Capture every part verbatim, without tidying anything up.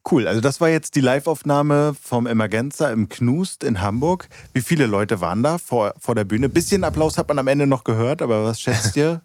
Cool, also das war jetzt die Live-Aufnahme vom Emergenza im Knust in Hamburg. Wie viele Leute waren da vor, vor der Bühne? Bisschen Applaus hat man am Ende noch gehört, aber was schätzt ihr?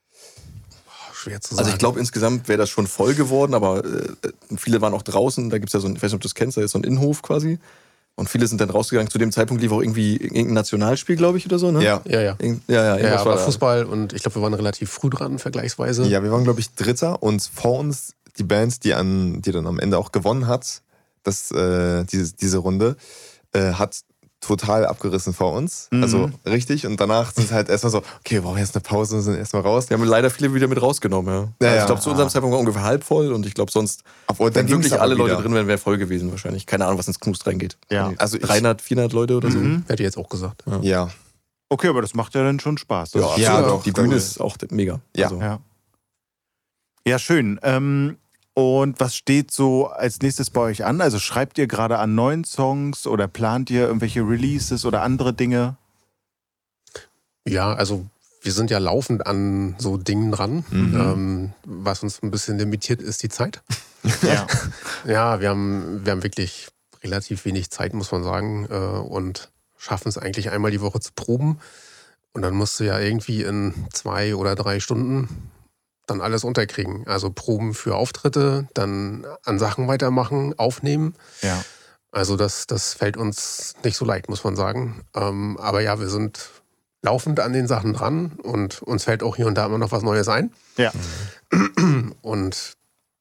Schwer zu sagen. Also ich glaube, insgesamt wäre das schon voll geworden, aber äh, viele waren auch draußen. Da gibt es ja so ein, ich weiß nicht, ob du das kennst, da ist so ein Innenhof quasi. Und viele sind dann rausgegangen. Zu dem Zeitpunkt lief auch irgendwie irgendein Nationalspiel, glaube ich, oder so, ne? Ja. Ja, ja. Irgend, ja, ja, Ja, war aber da. Fußball und ich glaube, wir waren relativ früh dran, vergleichsweise. Ja, wir waren, glaube ich, Dritter und vor uns die Band, die, an, die dann am Ende auch gewonnen hat, das, äh, diese, diese Runde, äh, hat total abgerissen vor uns. Mhm. Also richtig. Und danach sind es halt erstmal so, okay, wir brauchen jetzt eine Pause und sind erstmal raus. Wir haben leider viele wieder mit rausgenommen, ja. Ja, also ja. ich glaube, zu unserem Zeitpunkt war ungefähr halb voll und ich glaube, sonst, Obwohl, wenn ging's wirklich aber alle Leute wieder. drin wären, wäre voll gewesen wahrscheinlich. Keine Ahnung, was ins Knust reingeht. Ja. Also ich- dreihundert, vierhundert Leute oder so. Mhm. Hätte ich jetzt auch gesagt. Ja. Ja. Okay, aber das macht ja dann schon Spaß. Das Ja, ist- Ja, absolut. doch, die cool. Bühne ist auch mega. Ja. Also, Ja, ja schön. Ähm, und was steht so als nächstes bei euch an? Also schreibt ihr gerade an neuen Songs oder plant ihr irgendwelche Releases oder andere Dinge? Ja, also wir sind ja laufend an so Dingen dran. Mhm. Ähm, was uns ein bisschen limitiert, ist die Zeit. Ja. Ja, wir haben, wir haben wirklich relativ wenig Zeit, muss man sagen. Äh, und schaffen es eigentlich einmal die Woche zu proben. Und dann musst du ja irgendwie in zwei oder drei Stunden dann alles unterkriegen. Also Proben für Auftritte, dann an Sachen weitermachen, aufnehmen. Ja. Also das, das fällt uns nicht so leicht, muss man sagen. Ähm, aber ja, wir sind laufend an den Sachen dran und uns fällt auch hier und da immer noch was Neues ein. Ja. Und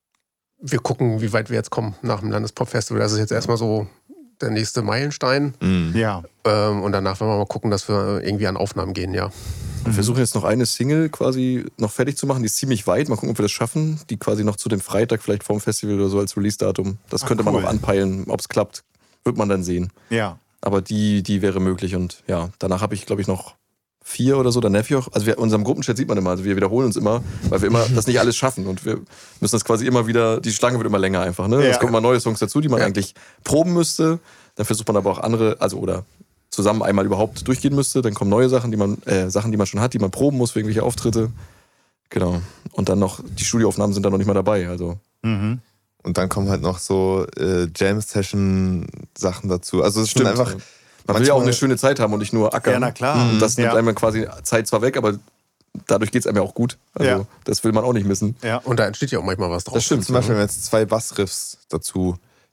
wir gucken, wie weit wir jetzt kommen nach dem Landespop-Festival. Das ist jetzt erstmal so der nächste Meilenstein. Mhm. Ja. Ähm, und danach werden wir mal gucken, dass wir irgendwie an Aufnahmen gehen, ja. Wir versuchen jetzt noch eine Single quasi noch fertig zu machen. Die ist ziemlich weit. Mal gucken, ob wir das schaffen. Die quasi noch zu dem Freitag vielleicht vorm Festival oder so als Release-Datum. Das Ah, könnte man cool. noch anpeilen. Ob es klappt, wird man dann sehen. Ja. Aber die, die wäre möglich. Und ja, danach habe ich, glaube ich, noch vier oder so. Der Nephew auch. Also wir, in unserem Gruppenchat sieht man immer, also wir wiederholen uns immer, weil wir immer das nicht alles schaffen. Und wir müssen das quasi immer wieder, die Schlange wird immer länger einfach. Ne? Ja. Es kommen immer neue Songs dazu, die man Ja. eigentlich proben müsste. Dann versucht man aber auch andere, also oder zusammen einmal überhaupt durchgehen müsste. Dann kommen neue Sachen, die man, äh, Sachen, die man schon hat, die man proben muss für irgendwelche Auftritte. Genau. Und dann noch, die Studioaufnahmen sind dann noch nicht mal dabei. Also Mhm. Und dann kommen halt noch so äh, Jam-Session-Sachen dazu. Also es stimmt einfach. Man will ja auch manchmal- eine schöne Zeit haben und nicht nur ackern. Ja, na klar. Und das nimmt Ja. einem quasi Zeit zwar weg, aber dadurch geht es einem ja auch gut. Also Ja. das will man auch nicht missen. Ja. Und da entsteht ja auch manchmal was draus. Das stimmt. Zum Beispiel haben wir jetzt zwei Bassriffs dazu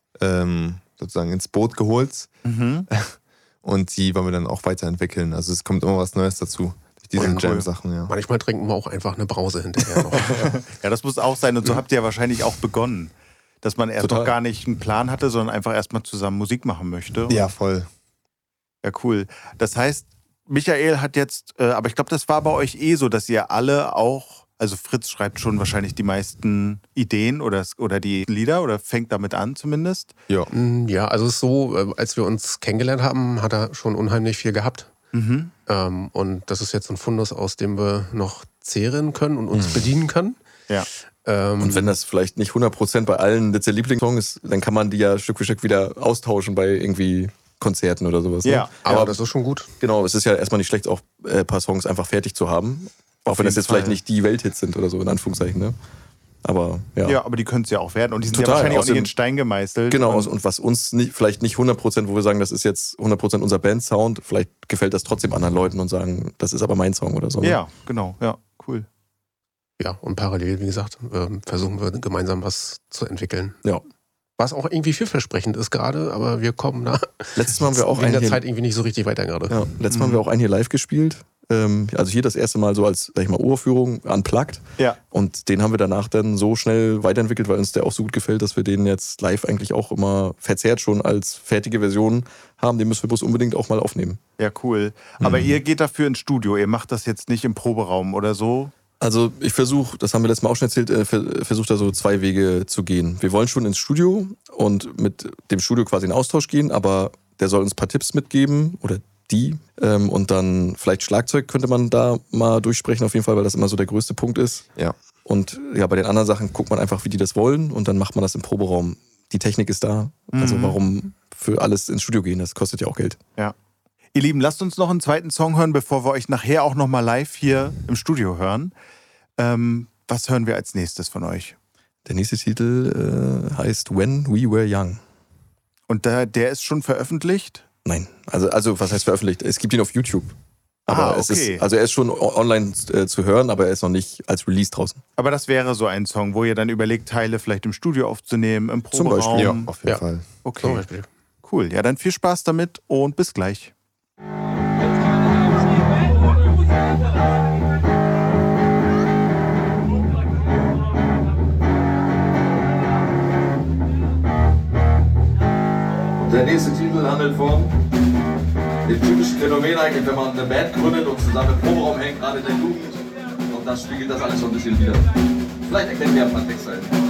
ähm, sozusagen ins Boot geholt. Mhm. Und die wollen wir dann auch weiterentwickeln. Also es kommt immer was Neues dazu. Durch diese Und Jam-Sachen, ja. Manchmal trinken wir auch einfach eine Brause hinterher noch. Ja, das muss auch sein. Und so habt ihr ja wahrscheinlich auch begonnen. Dass man erst Total. noch gar nicht einen Plan hatte, sondern einfach erstmal zusammen Musik machen möchte. Ja, voll. Ja, cool. Das heißt, Michael hat jetzt, äh, aber ich glaube, das war bei euch eh so, dass ihr alle auch, also Fritz schreibt schon wahrscheinlich die meisten Ideen oder, oder die Lieder oder fängt damit an zumindest. Ja. Mm, Ja, also es ist so, äh, als wir uns kennengelernt haben, hat er schon unheimlich viel gehabt. Mhm. Ähm, und das ist jetzt ein Fundus, aus dem wir noch zehren können und uns bedienen können. Ja. Ähm, Und wenn das vielleicht nicht hundert Prozent bei allen jetzt der Lieblingssong ist, dann kann man die ja Stück für Stück wieder austauschen bei irgendwie Konzerten oder sowas. Ne? Ja. aber aber das ist schon gut. genau, es ist ja erstmal nicht schlecht, auch äh, ein paar Songs einfach fertig zu haben. Auch Auf wenn das jeden jetzt vielleicht Fall. nicht die Welthits sind oder so, in Anführungszeichen. Ne? Aber ja. Ja, aber die können es ja auch werden. Und die sind Total. ja wahrscheinlich auch nicht Außerdem- in Stein gemeißelt. Genau, Und, und was uns nicht, vielleicht nicht hundert Prozent, wo wir sagen, das ist jetzt hundert Prozent unser Band-Sound, vielleicht gefällt das trotzdem anderen Leuten und sagen, das ist aber mein Song oder so. Ne? ja, genau. Ja, cool. Ja, und parallel, wie gesagt, ähm, versuchen wir gemeinsam was zu entwickeln. Ja. Was auch irgendwie vielversprechend ist gerade, aber wir kommen da Letztes Mal haben wir auch wegen einen der hier, Zeit irgendwie nicht so richtig weiter gerade. ja, letztes Mal haben wir auch einen hier live gespielt. Ähm, also hier das erste Mal so als, sag ich mal, Uraufführung, unplugged. Ja. Und den haben wir danach dann so schnell weiterentwickelt, weil uns der auch so gut gefällt, dass wir den jetzt live eigentlich auch immer verzerrt schon als fertige Version haben. Den müssen wir bloß unbedingt auch mal aufnehmen. Ja, cool. Aber Mhm. ihr geht dafür ins Studio. Ihr macht das jetzt nicht im Proberaum oder so. Also ich versuche, das haben wir letztes Mal auch schon erzählt, äh, ver- versuche da so zwei Wege zu gehen. Wir wollen schon ins Studio und mit dem Studio quasi in Austausch gehen, aber der soll uns ein paar Tipps mitgeben oder die. Ähm, und dann vielleicht Schlagzeug könnte man da mal durchsprechen auf jeden Fall, weil das immer so der größte Punkt ist. Ja. Und ja, bei den anderen Sachen guckt man einfach, wie die das wollen und dann macht man das im Proberaum. Die Technik ist da. Also Mhm. warum für alles ins Studio gehen? Das kostet ja auch Geld. Ja. Ihr Lieben, lasst uns noch einen zweiten Song hören, bevor wir euch nachher auch nochmal live hier im Studio hören. Ähm, was hören wir als nächstes von euch? Der nächste Titel äh, heißt When We Were Young. Und da, der ist schon veröffentlicht? Nein, also, also was heißt veröffentlicht? Es gibt ihn auf YouTube. Aber ah, es okay. ist, also er ist schon online äh, zu hören, aber er ist noch nicht als Release draußen. Aber das wäre so ein Song, wo ihr dann überlegt, Teile vielleicht im Studio aufzunehmen, im Zum Proberaum. Beispiel, Ja, auf jeden Ja. Fall. Okay, Zum Beispiel. cool. Ja, dann viel Spaß damit und bis gleich. Der nächste Titel handelt von dem typischen Phänomen eigentlich, wenn man eine Band gründet und zusammen im Proberaum hängt, gerade in der Jugend. Und das spiegelt das alles so ein bisschen wider. Vielleicht erkennen wir ein paar Texte.